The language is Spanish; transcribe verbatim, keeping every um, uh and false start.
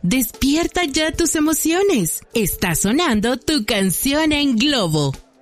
Despierta ya tus emociones. Está sonando tu canción en Globo.